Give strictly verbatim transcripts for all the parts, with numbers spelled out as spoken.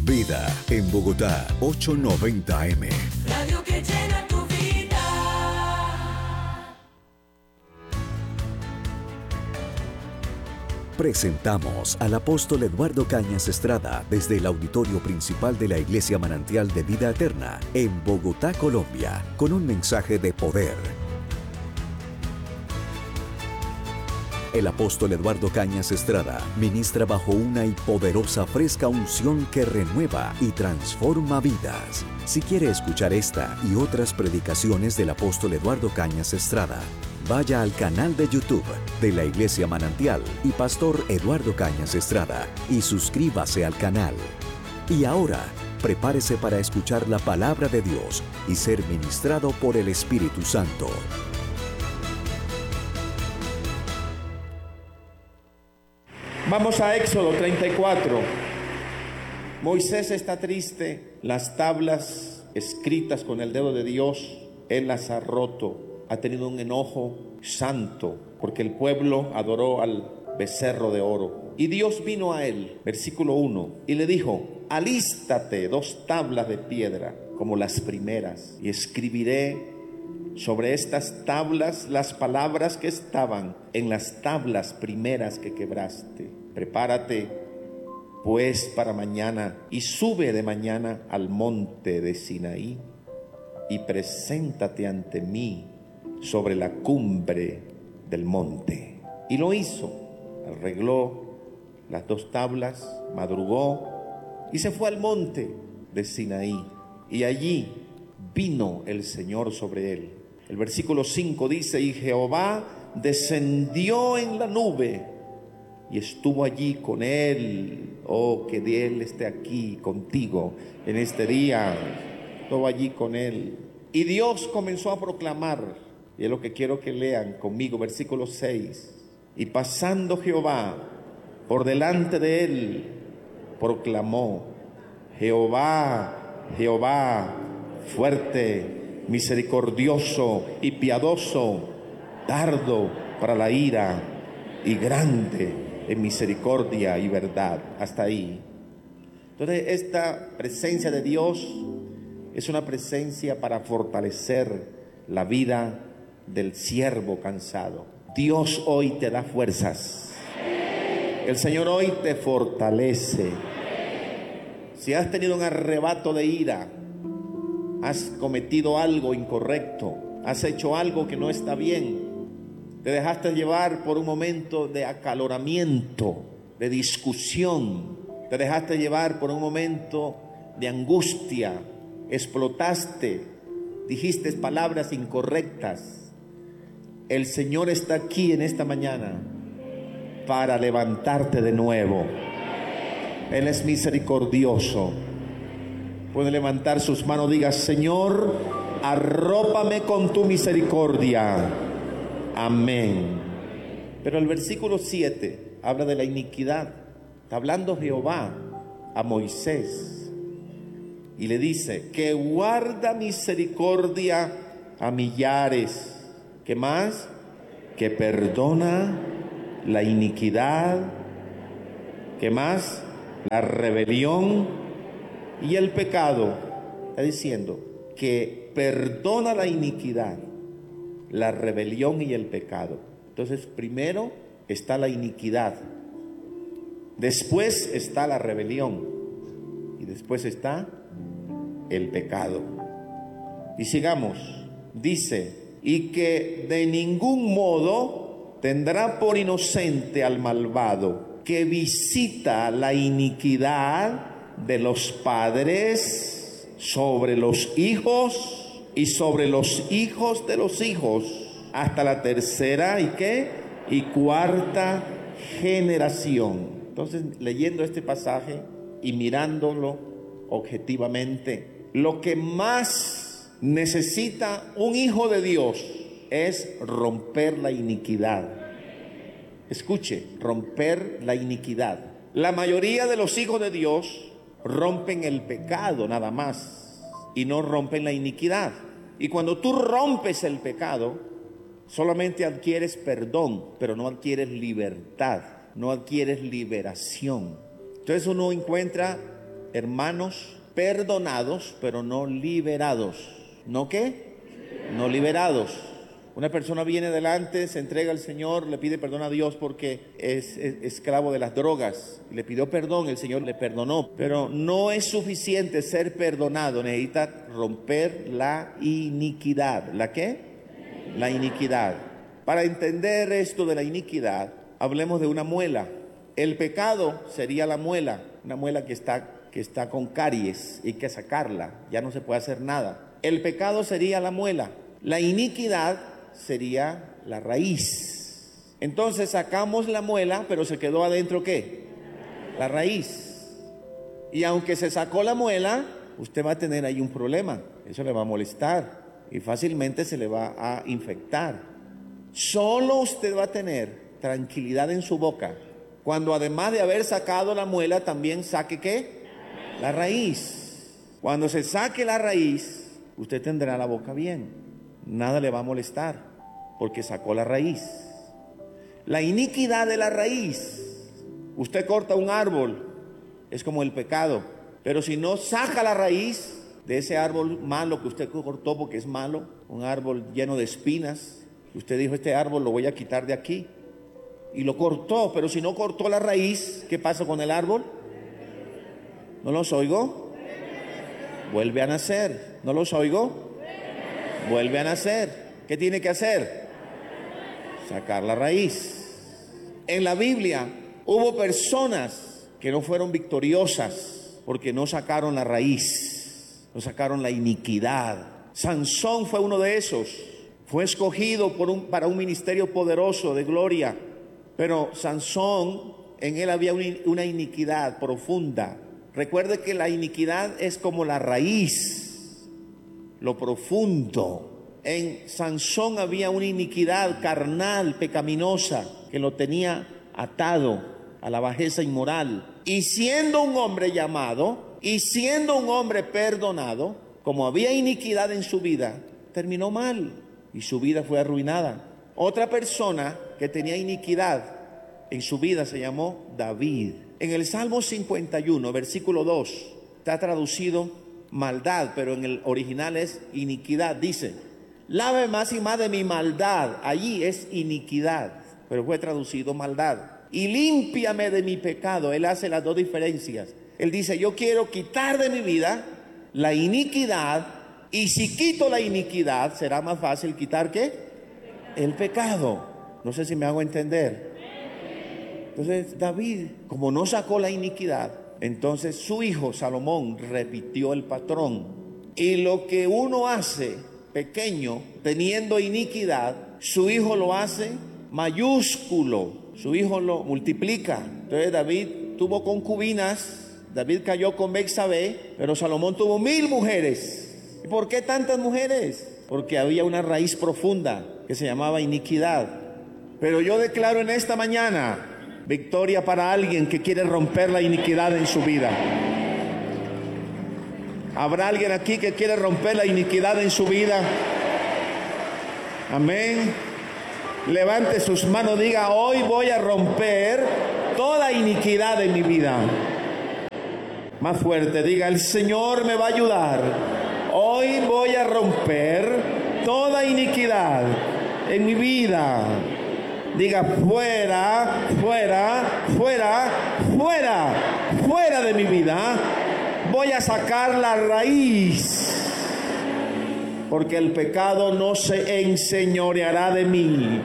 Vida en Bogotá, ochocientos noventa eme. Radio que llena tu vida. Presentamos al apóstol Eduardo Cañas Estrada desde el auditorio principal de la Iglesia Manantial de Vida Eterna en Bogotá, Colombia, con un mensaje de poder. El apóstol Eduardo Cañas Estrada ministra bajo una y poderosa fresca unción que renueva y transforma vidas. Si quiere escuchar esta y otras predicaciones del apóstol Eduardo Cañas Estrada, vaya al canal de YouTube de la Iglesia Manantial y Pastor Eduardo Cañas Estrada y suscríbase al canal. Y ahora, prepárese para escuchar la palabra de Dios y ser ministrado por el Espíritu Santo. Vamos a Éxodo treinta y cuatro. Moisés está triste. Las tablas escritas con el dedo de Dios, él las ha roto. Ha tenido un enojo santo porque el pueblo adoró al becerro de oro. Y Dios vino a él, versículo uno, y le dijo: alístate dos tablas de piedra como las primeras, y escribiré sobre estas tablas las palabras que estaban en las tablas primeras que quebraste. Prepárate pues para mañana y sube de mañana al monte de Sinaí y preséntate ante mí sobre la cumbre del monte. Y lo hizo, arregló las dos tablas, madrugó y se fue al monte de Sinaí, y allí vino el Señor sobre él. El versículo cinco dice: y Jehová descendió en la nube y estuvo allí con él. Oh, que de él esté aquí contigo en este día. Estuvo allí con él. Y Dios comenzó a proclamar, y es lo que quiero que lean conmigo, versículo seis. Y pasando Jehová por delante de él, proclamó: Jehová, Jehová, fuerte, misericordioso y piadoso, tardo para la ira y grande en misericordia y verdad. Hasta ahí. Entonces, esta presencia de Dios es una presencia para fortalecer la vida del siervo cansado. Dios hoy te da fuerzas. El Señor hoy te fortalece. Si has tenido un arrebato de ira, has cometido algo incorrecto, has hecho algo que no está bien, te dejaste llevar por un momento de acaloramiento, de discusión, te dejaste llevar por un momento de angustia, explotaste, dijiste palabras incorrectas. El Señor está aquí en esta mañana para levantarte de nuevo. Él es misericordioso. Puede levantar sus manos, diga: Señor, arrópame con tu misericordia. Amén. Pero el versículo siete habla de la iniquidad. Está hablando Jehová a Moisés y le dice: que guarda misericordia a millares. ¿Qué más? Que perdona la iniquidad. ¿Qué más? La rebelión y el pecado. Está diciendo que perdona la iniquidad, la rebelión y el pecado. Entonces, primero está la iniquidad, después está la rebelión y después está el pecado. Y sigamos. Dice: y que de ningún modo tendrá por inocente al malvado, que visita la iniquidad de los padres sobre los hijos y sobre los hijos de los hijos, hasta la tercera y qué y cuarta generación. Entonces, leyendo este pasaje y mirándolo objetivamente, lo que más necesita un hijo de Dios es romper la iniquidad. Escuche, romper la iniquidad. La mayoría de los hijos de Dios rompen el pecado nada más y no rompen la iniquidad. Y cuando tú rompes el pecado, solamente adquieres perdón, pero no adquieres libertad, no adquieres liberación. Entonces uno encuentra hermanos, perdonados, pero no liberados. ¿No qué? No liberados. Una persona viene delante, se entrega al Señor, le pide perdón a Dios porque es, es esclavo de las drogas. Le pidió perdón, el Señor le perdonó. Pero no es suficiente ser perdonado, necesita romper la iniquidad. ¿La qué? La iniquidad. Para entender esto de la iniquidad, hablemos de una muela. El pecado sería la muela, una muela que está, que está con caries, hay que sacarla, ya no se puede hacer nada. El pecado sería la muela, la iniquidad sería la raíz. Entonces sacamos la muela, pero se quedó adentro ¿qué? La raíz. Y aunque se sacó la muela, usted va a tener ahí un problema, eso le va a molestar y fácilmente se le va a infectar. Solo usted va a tener tranquilidad en su boca cuando además de haber sacado la muela también saque ¿qué? La raíz. Cuando se saque la raíz, usted tendrá la boca bien, nada le va a molestar porque sacó la raíz. La iniquidad de la raíz, usted corta un árbol, es como el pecado, pero si no saca la raíz de ese árbol malo que usted cortó porque es malo, un árbol lleno de espinas, usted dijo este árbol lo voy a quitar de aquí y lo cortó, pero si no cortó la raíz, ¿qué pasa con el árbol? ¿No los oigo? Vuelve a nacer. ¿No los oigo? Vuelve a nacer. ¿Qué tiene que hacer? Sacar la raíz. En la Biblia hubo personas que no fueron victoriosas porque no sacaron la raíz, no sacaron la iniquidad. Sansón fue uno de esos. Fue escogido por un, para un ministerio poderoso de gloria. Pero Sansón, en él había una iniquidad profunda. Recuerde que la iniquidad es como la raíz, lo profundo. En Sansón había una iniquidad carnal, pecaminosa, que lo tenía atado a la bajeza inmoral. Y siendo un hombre llamado, y siendo un hombre perdonado, como había iniquidad en su vida, terminó mal y su vida fue arruinada. Otra persona que tenía iniquidad en su vida se llamó David. En el Salmo cincuenta y uno, versículo dos, está traducido maldad, pero en el original es iniquidad. Dice, lave más y más de mi maldad. Allí es iniquidad, pero fue traducido maldad. Y límpiame de mi pecado. Él hace las dos diferencias. Él dice, yo quiero quitar de mi vida la iniquidad, y si quito la iniquidad, será más fácil quitar ¿qué? El pecado. No sé si me hago entender. Entonces David, como no sacó la iniquidad, entonces su hijo Salomón repitió el patrón. Y lo que uno hace pequeño, teniendo iniquidad, su hijo lo hace mayúsculo, su hijo lo multiplica. Entonces David tuvo concubinas, David cayó con Betsabé, pero Salomón tuvo mil mujeres. ¿Y por qué tantas mujeres? Porque había una raíz profunda que se llamaba iniquidad. Pero yo declaro en esta mañana victoria para alguien que quiere romper la iniquidad en su vida. ¿Habrá alguien aquí que quiere romper la iniquidad en su vida? Amén. Levante sus manos, diga, hoy voy a romper toda iniquidad en mi vida. Más fuerte, diga, el Señor me va a ayudar. Hoy voy a romper toda iniquidad en mi vida. Diga, fuera, fuera, fuera, fuera, fuera de mi vida. Voy a sacar la raíz, porque el pecado no se enseñoreará de mí.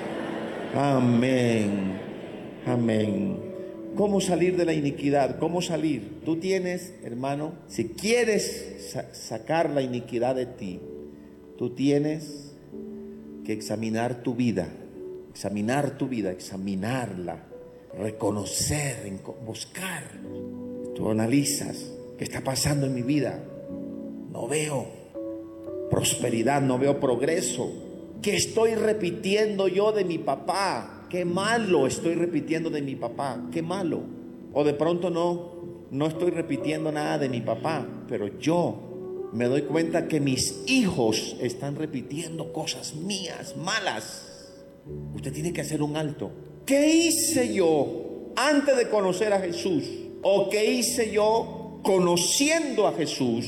Amén, amén. ¿Cómo salir de la iniquidad? ¿Cómo salir? Tú tienes, hermano, si quieres sa- sacar la iniquidad de ti, tú tienes que examinar tu vida. Examinar tu vida, examinarla, reconocer, buscar. Tú analizas, ¿qué está pasando en mi vida? No veo prosperidad, no veo progreso. ¿Qué estoy repitiendo yo de mi papá? Qué malo estoy repitiendo de mi papá, qué malo. O de pronto no, no estoy repitiendo nada de mi papá, pero yo me doy cuenta que mis hijos están repitiendo cosas mías, malas. Usted tiene que hacer un alto. ¿Qué hice yo antes de conocer a Jesús? ¿O qué hice yo conociendo a Jesús,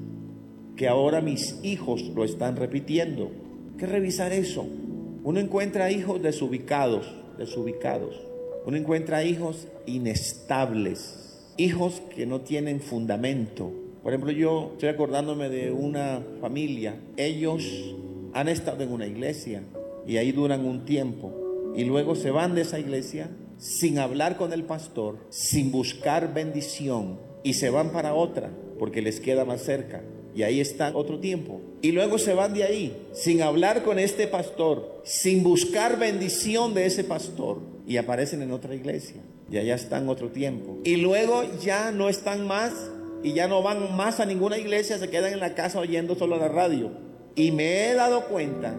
que ahora mis hijos lo están repitiendo. Hay que revisar eso. Uno encuentra hijos desubicados, desubicados. Uno encuentra hijos inestables, hijos que no tienen fundamento. Por ejemplo, yo estoy acordándome de una familia. Ellos han estado en una iglesia y ahí duran un tiempo y luego se van de esa iglesia sin hablar con el pastor, sin buscar bendición, y se van para otra porque les queda más cerca y ahí están otro tiempo, y luego se van de ahí sin hablar con este pastor, sin buscar bendición de ese pastor, y aparecen en otra iglesia y allá están otro tiempo, y luego ya no están más y ya no van más a ninguna iglesia, se quedan en la casa oyendo solo la radio. Y me he dado cuenta,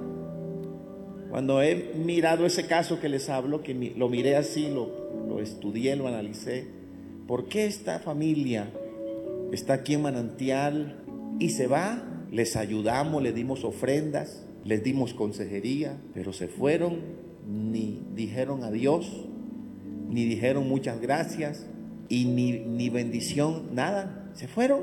cuando he mirado ese caso que les hablo, que lo miré así, lo, lo estudié, lo analicé, ¿por qué esta familia está aquí en Manantial y se va? Les ayudamos, les dimos ofrendas, les dimos consejería, pero se fueron, ni dijeron adiós, ni dijeron muchas gracias, y ni, ni bendición, nada. Se fueron,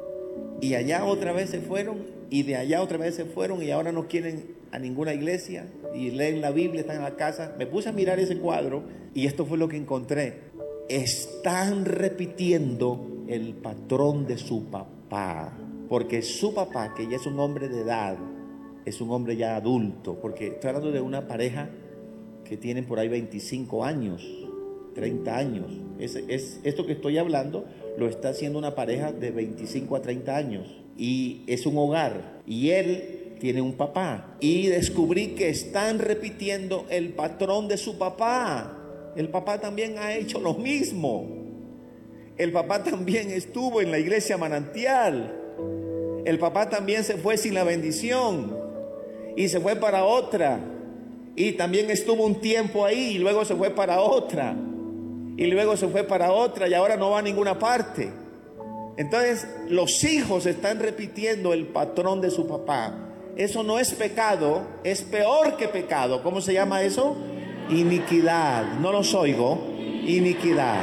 y allá otra vez se fueron, y de allá otra vez se fueron, y ahora no quieren a ninguna iglesia, y leen la Biblia, están en la casa. Me puse a mirar ese cuadro, y esto fue lo que encontré. Están repitiendo el patrón de su papá, porque su papá, que ya es un hombre de edad, es un hombre ya adulto, porque estoy hablando de una pareja que tienen por ahí veinticinco años, treinta años. Es, es, esto que estoy hablando lo está haciendo una pareja de veinticinco a treinta años, y es un hogar, y él tiene un papá, y descubrí que están repitiendo el patrón de su papá. El papá también ha hecho lo mismo. El papá también estuvo en la iglesia Manantial. El papá también se fue sin la bendición y se fue para otra, y también estuvo un tiempo ahí y luego se fue para otra, y luego se fue para otra, y ahora no va a ninguna parte. Entonces los hijos están repitiendo el patrón de su papá. Eso no es pecado, es peor que pecado. ¿Cómo se llama eso? Iniquidad. No los oigo. Iniquidad.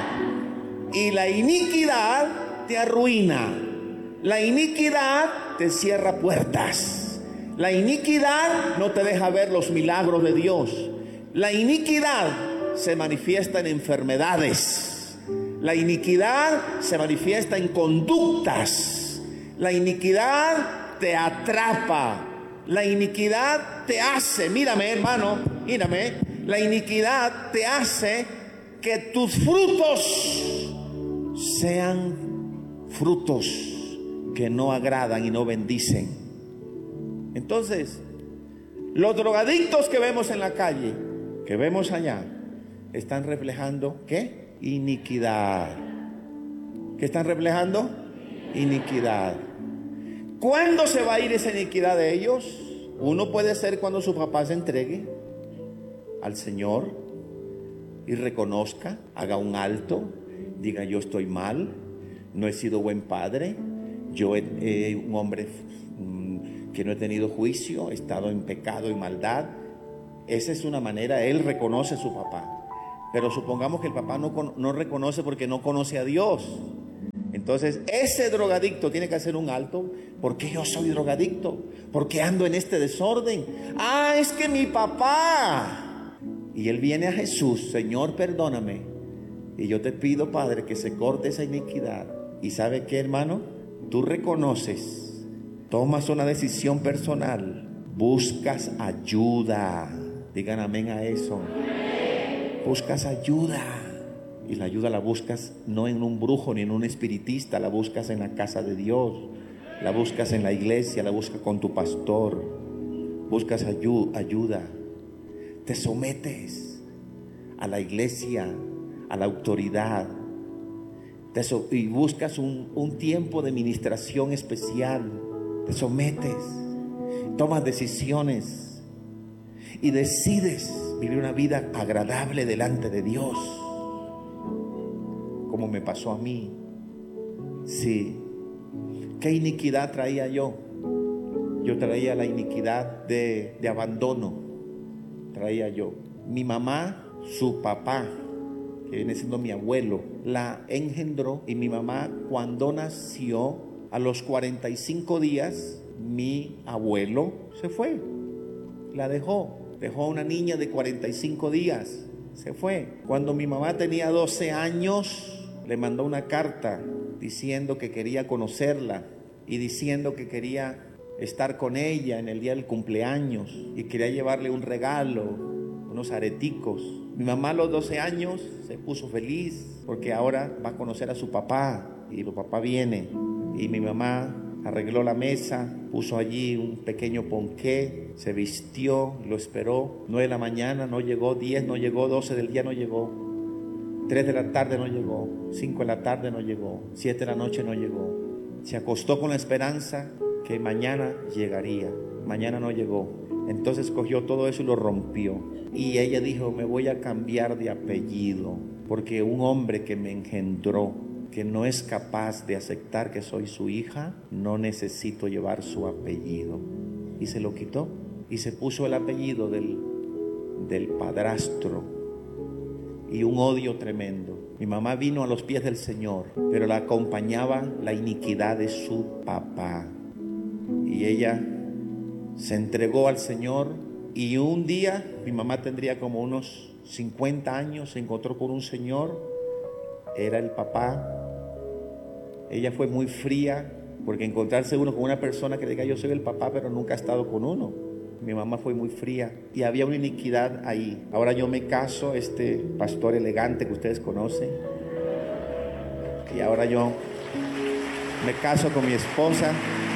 Y la iniquidad te arruina. La iniquidad te cierra puertas. La iniquidad no te deja ver los milagros de Dios. La iniquidad se manifiesta en enfermedades. La iniquidad se manifiesta en conductas. La iniquidad te atrapa. La iniquidad te hace, mírame hermano, mírame, la iniquidad te hace que tus frutos sean frutos que no agradan y no bendicen. Entonces, los drogadictos que vemos en la calle, que vemos allá, están reflejando ¿qué? Iniquidad. ¿Qué están reflejando? Iniquidad. ¿Cuándo se va a ir esa iniquidad de ellos? Uno puede ser cuando su papá se entregue al Señor y reconozca, haga un alto, diga: yo estoy mal, no he sido buen padre, yo he, eh, un hombre mm, que no he tenido juicio, he estado en pecado y maldad. Esa es una manera, él reconoce a su papá. Pero supongamos que el papá no, no reconoce porque no conoce a Dios. Entonces ese drogadicto tiene que hacer un alto. ¿Por qué yo soy drogadicto? ¿Por qué ando en este desorden? Ah, es que mi papá. Y él viene a Jesús: Señor, perdóname, y yo te pido, Padre, que se corte esa iniquidad. ¿Y sabe qué, hermano? Tú reconoces, tomas una decisión personal, buscas ayuda. Digan amén a eso. Buscas ayuda. Y la ayuda la buscas no en un brujo ni en un espiritista, la buscas en la casa de Dios, la buscas en la iglesia, la buscas con tu pastor. Buscas ayu- ayuda. Te sometes a la iglesia, a la autoridad. Te so- y buscas un, un tiempo de ministración especial. Te sometes, tomas decisiones y decides vivir una vida agradable delante de Dios, como me pasó a mí. Sí. ¿Qué iniquidad traía yo? Yo traía la iniquidad de, de abandono. Traía yo. Mi mamá, su papá, que viene siendo mi abuelo, la engendró, y mi mamá, cuando nació, a los cuarenta y cinco días, mi abuelo se fue, la dejó, dejó a una niña de cuarenta y cinco días, se fue. Cuando mi mamá tenía doce años, le mandó una carta diciendo que quería conocerla y diciendo que quería estar con ella en el día del cumpleaños y quería llevarle un regalo, unos areticos. Mi mamá a los doce años se puso feliz porque ahora va a conocer a su papá y su papá viene. Y mi mamá arregló la mesa, puso allí un pequeño ponqué, se vistió, lo esperó. nueve de la mañana no llegó, diez no llegó, doce del día no llegó, tres de la tarde no llegó, cinco de la tarde no llegó, siete de la noche no llegó. Se acostó con la esperanza que mañana llegaría. Mañana no llegó. Entonces cogió todo eso y lo rompió. Y ella dijo, me voy a cambiar de apellido, porque un hombre que me engendró, que no es capaz de aceptar que soy su hija, no necesito llevar su apellido. Y se lo quitó y se puso el apellido del, del padrastro, y un odio tremendo. Mi mamá vino a los pies del Señor, pero la acompañaba la iniquidad de su papá. Y ella se entregó al Señor, y un día, mi mamá tendría como unos cincuenta años, se encontró con un señor, era el papá. Ella fue muy fría, porque encontrarse uno con una persona que diga yo soy el papá, pero nunca ha estado con uno. Mi mamá fue muy fría y había una iniquidad ahí. Ahora yo me caso, este pastor elegante que ustedes conocen, y ahora yo me caso con mi esposa.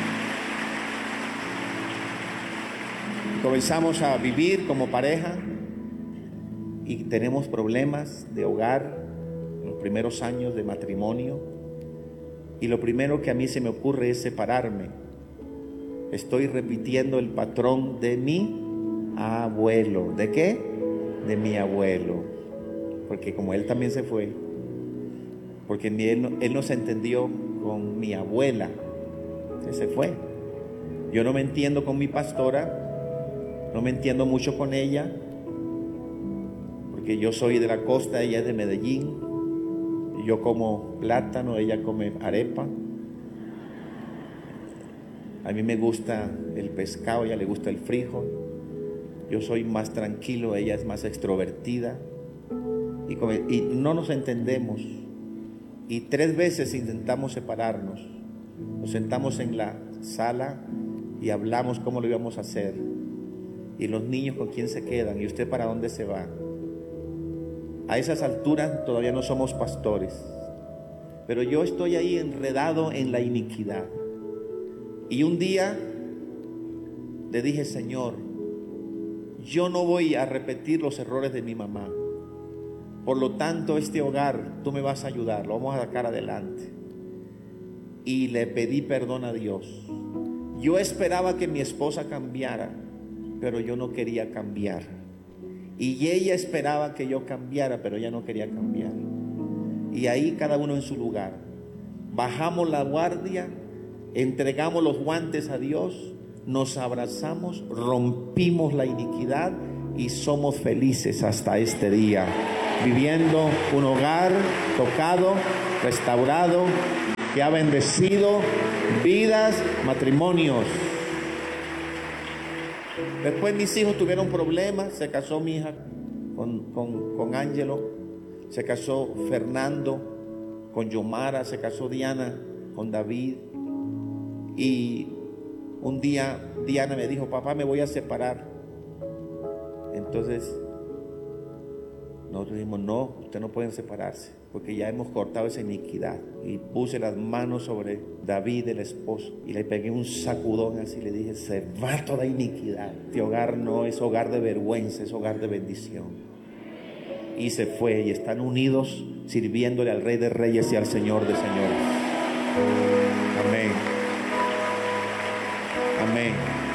Comenzamos a vivir como pareja y tenemos problemas de hogar en los primeros años de matrimonio. Y lo primero que a mí se me ocurre es separarme. Estoy repitiendo el patrón de mi abuelo. ¿De qué? De mi abuelo. Porque como él también se fue, porque él no, él no se entendió con mi abuela, él se fue. Yo no me entiendo con mi pastora, no me entiendo mucho con ella, porque yo soy de la costa, ella es de Medellín. Yo como plátano, ella come arepa. A mí me gusta el pescado, a ella le gusta el frijol. Yo soy más tranquilo, ella es más extrovertida. Y, come, y no nos entendemos. Y tres veces intentamos separarnos. Nos sentamos en la sala y hablamos cómo lo íbamos a hacer. Y los niños, ¿con quién se quedan? ¿Y usted para dónde se va? A esas alturas todavía no somos pastores, pero yo estoy ahí enredado en la iniquidad. Y un día le dije, Señor, yo no voy a repetir los errores de mi mamá. Por lo tanto, este hogar, tú me vas a ayudar, lo vamos a sacar adelante. Y le pedí perdón a Dios. Yo esperaba que mi esposa cambiara, pero yo no quería cambiar. Y ella esperaba que yo cambiara, pero ella no quería cambiar. Y ahí cada uno en su lugar. Bajamos la guardia, entregamos los guantes a Dios, nos abrazamos, rompimos la iniquidad y somos felices hasta este día, viviendo un hogar tocado, restaurado, que ha bendecido vidas, matrimonios. Después mis hijos tuvieron problemas. Se casó mi hija con, con, con Ángelo, se casó Fernando con Yomara, se casó Diana con David. Y un día Diana me dijo, papá, me voy a separar. Entonces nosotros dijimos, no, ustedes no pueden separarse, porque ya hemos cortado esa iniquidad. Y puse las manos sobre David, el esposo, y le pegué un sacudón así, le dije, se va toda iniquidad. Este hogar no es hogar de vergüenza, es hogar de bendición. Y se fue, y están unidos sirviéndole al Rey de Reyes y al Señor de Señores. Amén. Amén.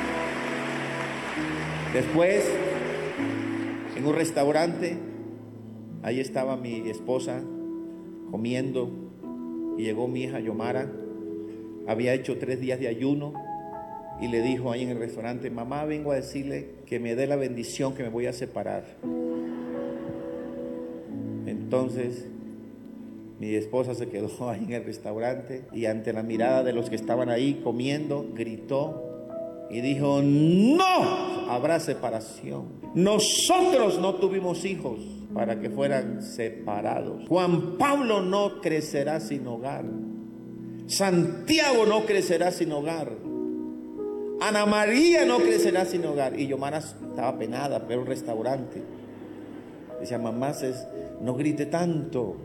Después, en un restaurante, ahí estaba mi esposa comiendo y llegó mi hija Yomara. Había hecho tres días de ayuno y le dijo ahí en el restaurante, mamá, vengo a decirle que me dé la bendición, que me voy a separar. Entonces Entonces mi esposa se quedó ahí en el restaurante y ante la mirada de los que estaban ahí comiendo, gritó y dijo: no habrá separación. Nosotros no tuvimos hijos para que fueran separados. Juan Pablo no crecerá sin hogar. Santiago no crecerá sin hogar. Ana María no crecerá sin hogar. Y Yomara estaba penada, pero un restaurante. Decía: mamá, no grite tanto.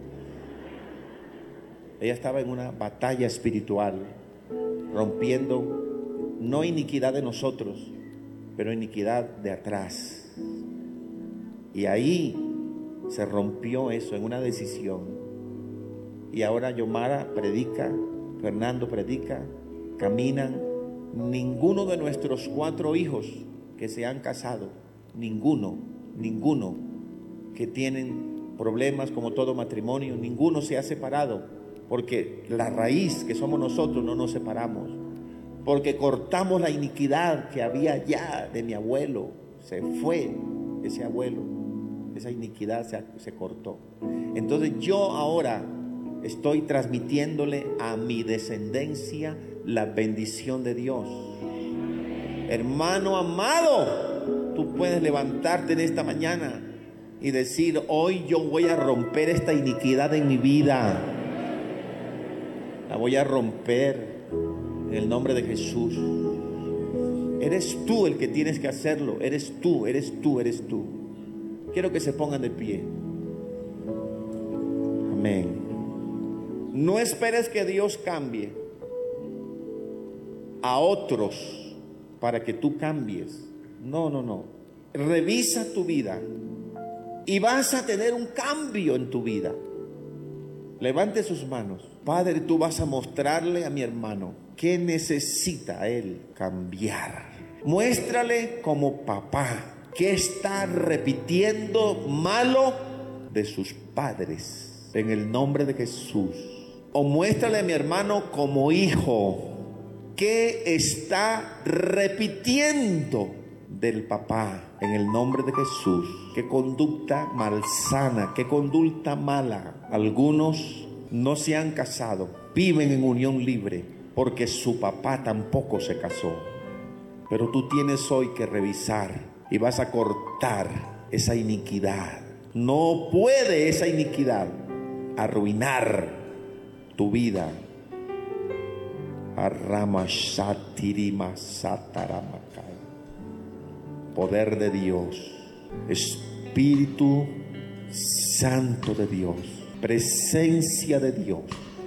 Ella estaba en una batalla espiritual, rompiendo no iniquidad de nosotros, pero iniquidad de atrás. Y ahí se rompió eso en una decisión. Y ahora Yomara predica, Fernando predica, caminan. Ninguno de nuestros cuatro hijos que se han casado, ninguno, ninguno que tienen problemas como todo matrimonio, ninguno se ha separado. Porque la raíz que somos nosotros no nos separamos. Porque cortamos la iniquidad que había ya de mi abuelo. Se fue ese abuelo. Esa iniquidad se, se cortó. Entonces yo ahora estoy transmitiéndole a mi descendencia la bendición de Dios. Hermano amado, tú puedes levantarte en esta mañana y decir: hoy yo voy a romper esta iniquidad en mi vida. La voy a romper en el nombre de Jesús. Eres tú el que tienes que hacerlo. Eres tú, eres tú, eres tú. Quiero que se pongan de pie. Amén. No esperes que Dios cambie a otros para que tú cambies. No, no, no. Revisa tu vida y vas a tener un cambio en tu vida. Levante sus manos. Padre, tú vas a mostrarle a mi hermano qué necesita él cambiar. Muéstrale como papá qué está repitiendo malo de sus padres, en el nombre de Jesús. O muéstrale a mi hermano como hijo qué está repitiendo del papá, en el nombre de Jesús. Qué conducta malsana, qué conducta mala. Algunos no se han casado, viven en unión libre porque su papá tampoco se casó. Pero tú tienes hoy que revisar y vas a cortar esa iniquidad. No puede esa iniquidad arruinar tu vida. Poder de Dios, Espíritu Santo de Dios, presencia de Dios,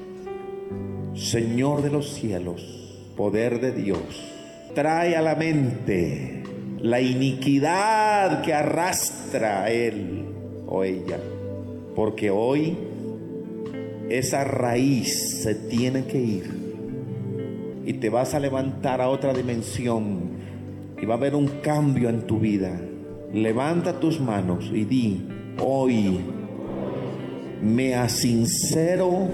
Señor de los cielos, poder de Dios, trae a la mente la iniquidad que arrastra él o ella, porque hoy esa raíz se tiene que ir y te vas a levantar a otra dimensión y va a haber un cambio en tu vida. Levanta tus manos y di: hoy me asincero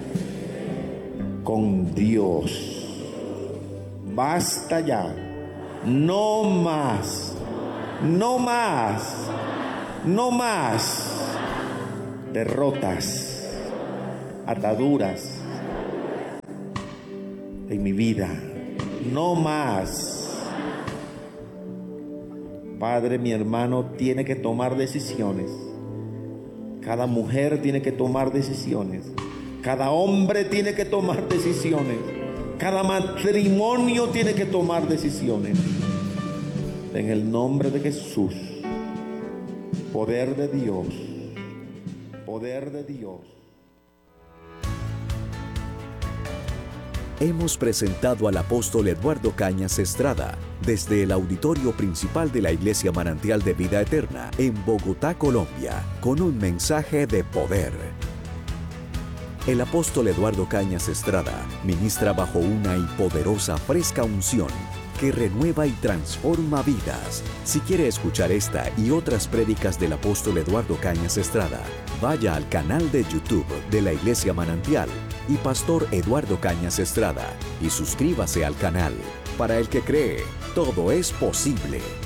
con Dios. Basta ya. No más. No más. No más. Derrotas, ataduras en mi vida. No más. Padre, mi hermano tiene que tomar decisiones. Cada mujer tiene que tomar decisiones. Cada hombre tiene que tomar decisiones. Cada matrimonio tiene que tomar decisiones. En el nombre de Jesús. Poder de Dios. Poder de Dios. Hemos presentado al apóstol Eduardo Cañas Estrada desde el auditorio principal de la Iglesia Manantial de Vida Eterna en Bogotá, Colombia, con un mensaje de poder. El apóstol Eduardo Cañas Estrada ministra bajo una y poderosa fresca unción que renueva y transforma vidas. Si quiere escuchar esta y otras prédicas del apóstol Eduardo Cañas Estrada, vaya al canal de YouTube de la Iglesia Manantial y Pastor Eduardo Cañas Estrada y suscríbase al canal. Para el que cree, todo es posible.